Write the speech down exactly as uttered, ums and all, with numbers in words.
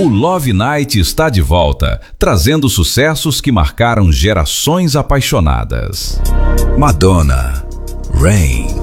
O Love Night está de volta, trazendo sucessos que marcaram gerações apaixonadas. Madonna, Rain.